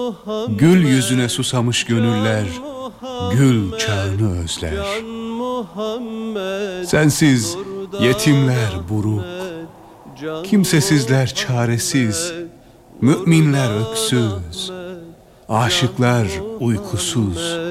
Gül yüzüne susamış gönüller gül çağını özler. Sensiz yetimler buruk, kimsesizler çaresiz, müminler öksüz, aşıklar uykusuz.